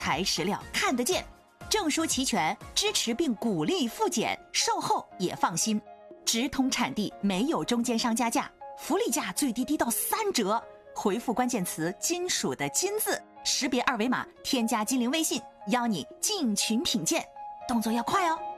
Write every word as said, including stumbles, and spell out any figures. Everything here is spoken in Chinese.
抬石料看得见，证书齐全，支持并鼓励复检，售后也放心，直通产地，没有中间商加价，福利价最低低到三折。回复关键词金属的金字，识别二维码添加金陵微信，邀你进群品鉴，动作要快哦。